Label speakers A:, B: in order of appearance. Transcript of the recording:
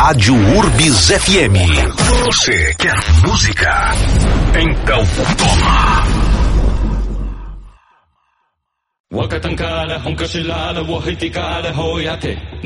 A: Rádio Urbis FM. Você quer música? Então toma.
B: وقتن كان هم كشلال وهتكال هويته